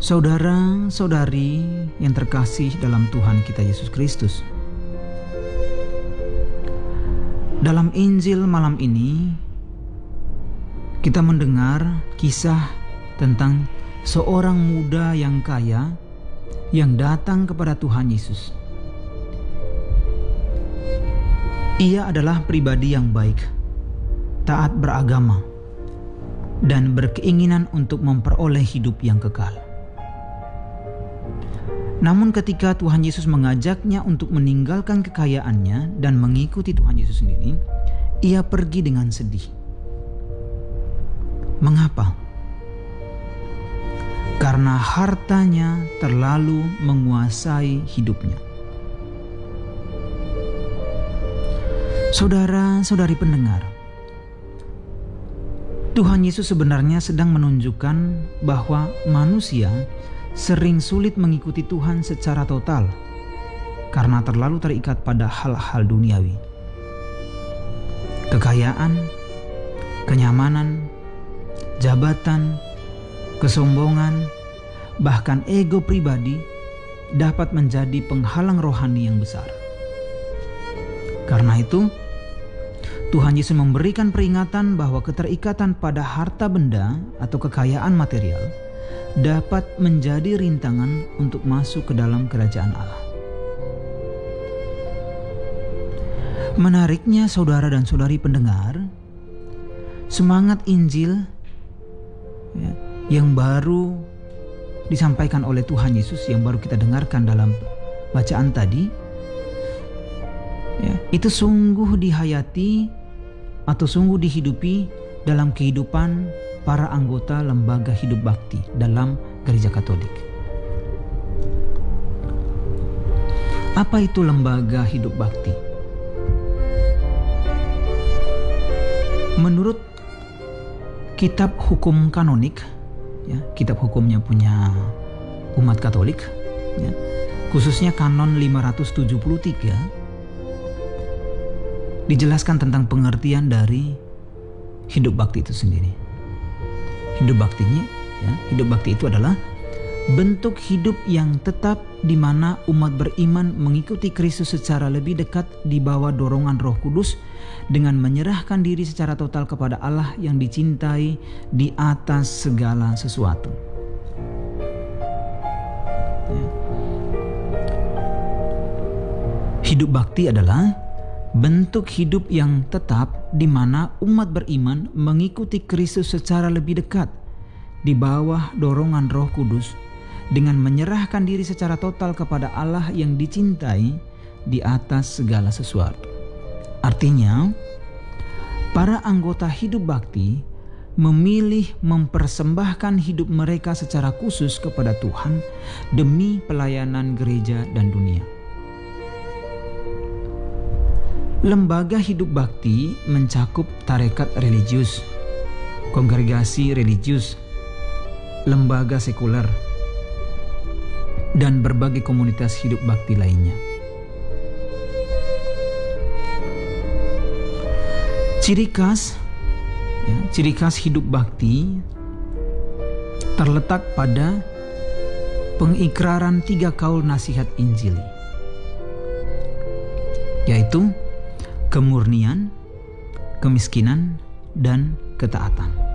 Saudara-saudari yang terkasih dalam Tuhan kita Yesus Kristus, dalam Injil malam ini kita mendengar kisah tentang seorang muda yang kaya yang datang kepada Tuhan Yesus. Ia adalah pribadi yang baik, taat beragama, dan berkeinginan untuk memperoleh hidup yang kekal. Namun ketika Tuhan Yesus mengajaknya untuk meninggalkan kekayaannya dan mengikuti Tuhan Yesus sendiri, ia pergi dengan sedih. Mengapa? Karena hartanya terlalu menguasai hidupnya. Saudara-saudari pendengar, Tuhan Yesus sebenarnya sedang menunjukkan bahwa manusia sering sulit mengikuti Tuhan secara total karena terlalu terikat pada hal-hal duniawi. Kekayaan, kenyamanan, jabatan, kesombongan, bahkan ego pribadi dapat menjadi penghalang rohani yang besar. Karena itu, Tuhan Yesus memberikan peringatan bahwa keterikatan pada harta benda atau kekayaan material dapat menjadi rintangan untuk masuk ke dalam kerajaan Allah. Menariknya saudara dan saudari pendengar, semangat Injil yang baru disampaikan oleh Tuhan Yesus, yang baru kita dengarkan dalam bacaan tadi, itu sungguh dihayati atau sungguh dihidupi dalam kehidupan para anggota lembaga hidup bakti dalam Gereja Katolik. Apa itu lembaga hidup bakti? Menurut kitab hukum kanonik, kitab hukumnya punya umat Katolik, khususnya kanon 573, dijelaskan tentang pengertian dari hidup bakti itu sendiri. Hidup bakti itu adalah bentuk hidup yang tetap di mana umat beriman mengikuti Kristus secara lebih dekat di bawah dorongan Roh Kudus dengan menyerahkan diri secara total kepada Allah yang dicintai di atas segala sesuatu. Hidup bakti adalah bentuk hidup yang tetap di mana umat beriman mengikuti Kristus secara lebih dekat di bawah dorongan Roh Kudus dengan menyerahkan diri secara total kepada Allah yang dicintai di atas segala sesuatu. Artinya, para anggota hidup bakti memilih mempersembahkan hidup mereka secara khusus kepada Tuhan demi pelayanan gereja dan dunia. Lembaga hidup bakti mencakup tarekat religius, kongregasi religius, lembaga sekuler, dan berbagai komunitas hidup bakti lainnya. Ciri khas hidup bakti terletak pada pengikraran 3 kaul nasihat Injil, yaitu kemurnian, kemiskinan, dan ketaatan.